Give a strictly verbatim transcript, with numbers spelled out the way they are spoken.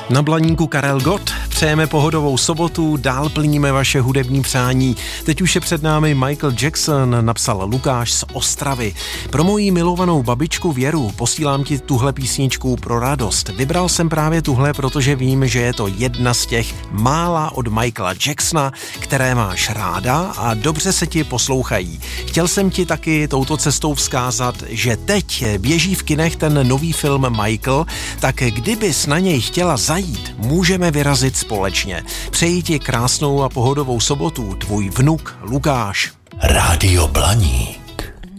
Na Blaníku Karel Gott, přejeme pohodovou sobotu, dál plníme vaše hudební přání. Teď už je před námi Michael Jackson, napsal Lukáš z Ostravy. Pro moji milovanou babičku Věru posílám ti tuhle písničku pro radost. Vybral jsem právě tuhle, protože vím, že je to jedna z těch mála od Michaela Jacksona, které máš ráda a dobře se ti poslouchají. Chtěl jsem ti taky touto cestou vzkázat, že teď běží v kinech ten nový film Michael, tak kdybys na něj chtěla zajít, můžeme vyrazit společně. Přeji ti krásnou a pohodovou sobotu, tvůj vnuk Lukáš. Rádio Blaník.